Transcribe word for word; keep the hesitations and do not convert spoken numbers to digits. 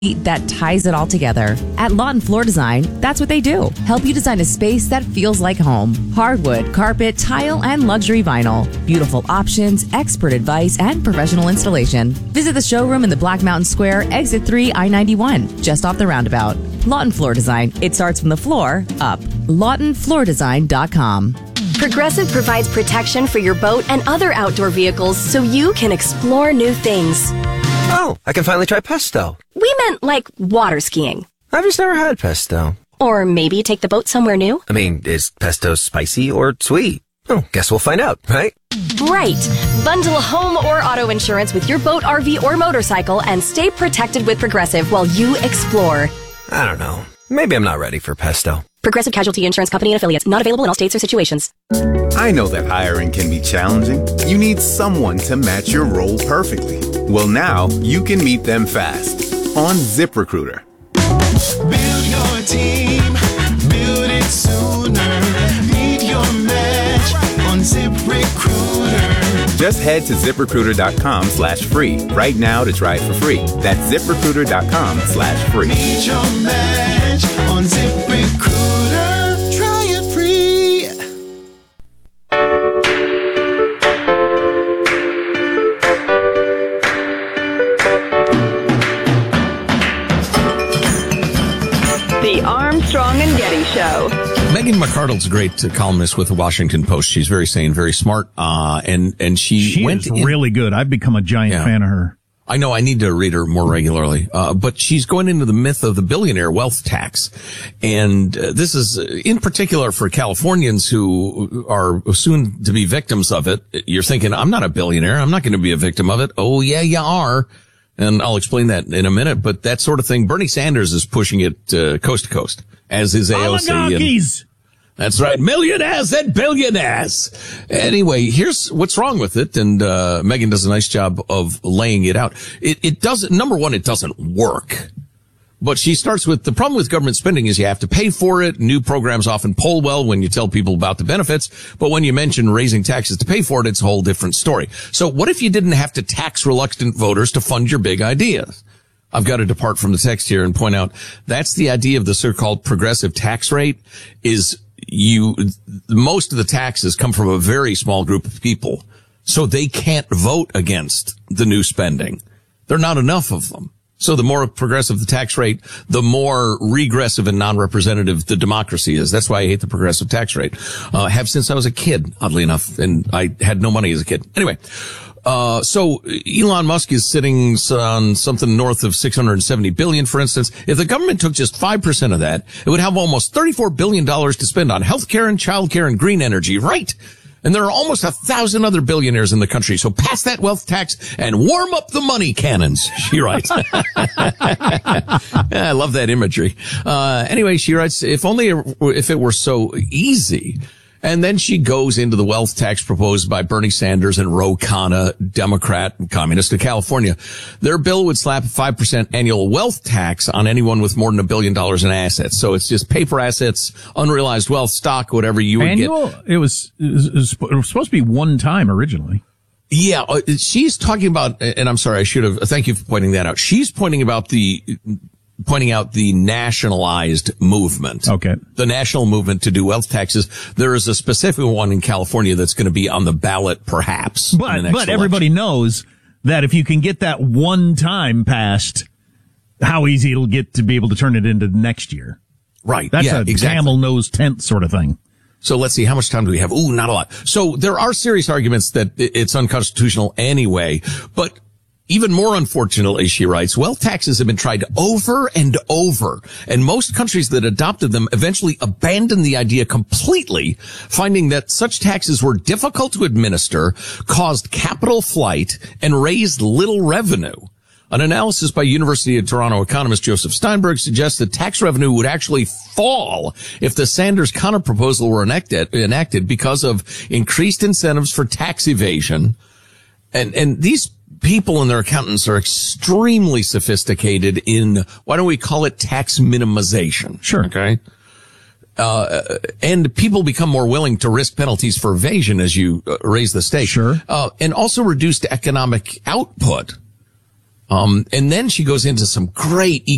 that ties it all together. At Lawton Floor Design, that's what they do. Help you design a space that feels like home. Hardwood, carpet, tile, and luxury vinyl. Beautiful options, expert advice, and professional installation. Visit the showroom in the Black Mountain Square, Exit three, I ninety-one, just off the roundabout. Lawton Floor Design. It starts from the floor up. Lawton Floor Design dot com. Progressive provides protection for your boat and other outdoor vehicles so you can explore new things. Oh, I can finally try pesto. We meant like water skiing. I've just never had pesto. Or maybe take the boat somewhere new. I mean, is pesto spicy or sweet? Oh, guess we'll find out, right? Right. Bundle home or auto insurance with your boat, R V, or motorcycle and stay protected with Progressive while you explore. I don't know. Maybe I'm not ready for pesto. Progressive Casualty Insurance Company and Affiliates. Not available in all states or situations. I know that hiring can be challenging. You need someone to match your role perfectly. Well, now you can meet them fast on ZipRecruiter. Build your team. Build it sooner. Meet your match on ZipRecruiter. Just head to ZipRecruiter.com slash free right now to try it for free. That's ZipRecruiter.com slash free. Meet your match on ZipRecruiter. Try it free. The Armstrong and Getty Show. Megan McArdle's a great uh, columnist with the Washington Post. She's very sane, very smart, uh, and and she, she went is in, really good. I've become a giant yeah. fan of her. I know I need to read her more regularly, uh, but she's going into the myth of the billionaire wealth tax, and uh, this is uh, in particular for Californians who are soon to be victims of it. You're thinking, I'm not a billionaire. I'm not going to be a victim of it. Oh yeah, you are. And I'll explain that in a minute, but that sort of thing. Bernie Sanders is pushing it uh, coast to coast, as is A O C. Oligarchies. That's right. Millionaires and billionaires. Anyway, here's what's wrong with it. And, uh, Megan does a nice job of laying it out. It, it doesn't, number one, it doesn't work. But she starts with the problem with government spending is you have to pay for it. New programs often poll well when you tell people about the benefits. But when you mention raising taxes to pay for it, it's a whole different story. So what if you didn't have to tax reluctant voters to fund your big ideas? I've got to depart from the text here and point out that's the idea of the so-called progressive tax rate is you, most of the taxes come from a very small group of people. So they can't vote against the new spending. There are not enough of them. So the more progressive the tax rate, the more regressive and non-representative the democracy is. That's why I hate the progressive tax rate. Uh, have since I was a kid, oddly enough, and I had no money as a kid. Anyway, uh, so Elon Musk is sitting on something north of six hundred seventy billion dollars, for instance. If the government took just five percent of that, it would have almost thirty-four billion dollars to spend on healthcare and childcare and green energy, right? And there are almost a thousand other billionaires in the country. So pass that wealth tax and warm up the money cannons, she writes. I love that imagery. Uh, anyway, she writes, if only if it were so easy. And then she goes into the wealth tax proposed by Bernie Sanders and Ro Khanna, Democrat, Communist of California. Their bill would slap a five percent annual wealth tax on anyone with more than a billion dollars in assets. So it's just paper assets, unrealized wealth, stock, whatever you would annual, get. It was, it was, it was supposed to be one time originally. Yeah, uh, she's talking about, and I'm sorry, I should have, thank you for pointing that out. She's pointing about the, pointing out the nationalized movement. Okay. The national movement to do wealth taxes. There is a specific one in California that's going to be on the ballot, perhaps. But, but everybody knows that if you can get that one time passed, how easy it'll get to be able to turn it into next year. Right. That's yeah, a exactly. camel nose tent sort of thing. So let's see, how much time do we have? Ooh, not a lot. So there are serious arguments that it's unconstitutional anyway, but even more unfortunately, she writes, wealth taxes have been tried over and over, and most countries that adopted them eventually abandoned the idea completely, finding that such taxes were difficult to administer, caused capital flight, and raised little revenue. An analysis by University of Toronto economist Joseph Steinberg suggests that tax revenue would actually fall if the Sanders-Khanna proposal were enacted, enacted because of increased incentives for tax evasion. And, and these people and their accountants are extremely sophisticated in, why don't we call it tax minimization? Sure. Okay. Uh, and people become more willing to risk penalties for evasion as you uh, raise the stake. Sure. Uh, and also reduced economic output. Um, and then she goes into some great